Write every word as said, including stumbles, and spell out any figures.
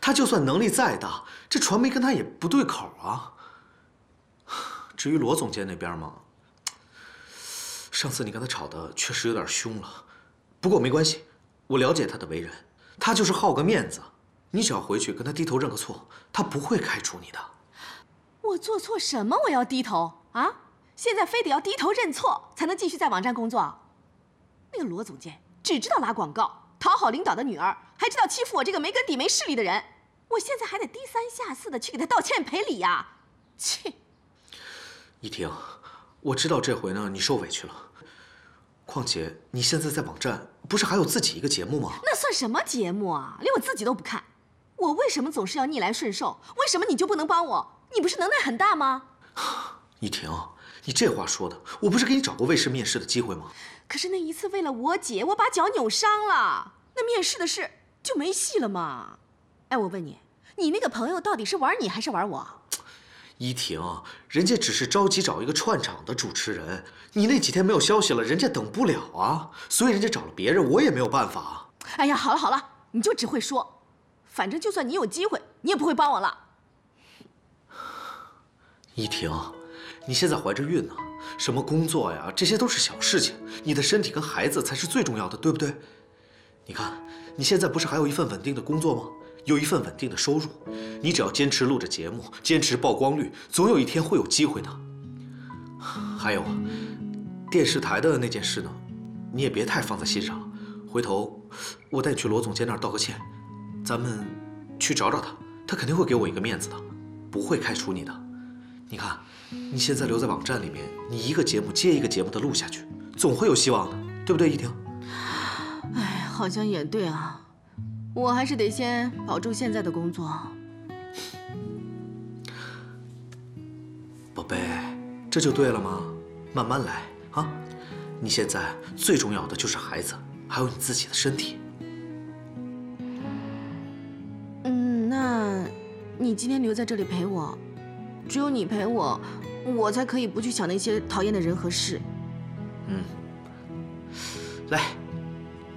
他就算能力再大，这传媒跟他也不对口啊。至于罗总监那边嘛，上次你跟他吵的确实有点凶了，不过没关系，我了解他的为人，他就是好个面子。你只要回去跟他低头认个错，他不会开除你的。 我做错什么？我要低头啊？现在非得要低头认错才能继续在网站工作？那个罗总监只知道拉广告，讨好领导的女儿，还知道欺负我这个没根底、没势力的人。我现在还得低三下四的去给他道歉赔礼呀！切！ 依婷，我知道这回呢你受委屈了，况且你现在在网站不是还有自己一个节目吗？ 那算什么节目啊？连我自己都不看。我为什么总是要逆来顺受？为什么你就不能帮我？你不是能耐很大吗？ 依婷，你这话说的，我不是给你找过卫视面试的机会吗？ 可是那一次为了我姐，我把脚扭伤了，那面试的事就没戏了嘛。哎，我问你，你那个朋友到底是玩你还是玩我？ 依婷，人家只是着急找一个串场的主持人，你那几天没有消息了，人家等不了啊，所以人家找了别人，我也没有办法。 哎呀，好了好了，你就只会说，反正就算你有机会，你也不会帮我了。 依婷，你现在怀着孕呢，什么工作呀，这些都是小事情，你的身体跟孩子才是最重要的，对不对？你看，你现在不是还有一份稳定的工作吗？有一份稳定的收入，你只要坚持录着节目，坚持曝光率，总有一天会有机会的。还有，电视台的那件事呢，你也别太放在心上。回头我带你去罗总监那儿道个歉，咱们去找找他，他肯定会给我一个面子的，不会开除你的。你看，你现在留在网站里面，你一个节目接一个节目的录下去，总会有希望的，对不对，依婷？ 哎，好像也对啊。我还是得先保住现在的工作。 宝贝，这就对了吗？慢慢来啊！你现在最重要的就是孩子，还有你自己的身体。 嗯，那你今天留在这里陪我，只有你陪我，我才可以不去想那些讨厌的人和事。 嗯，来。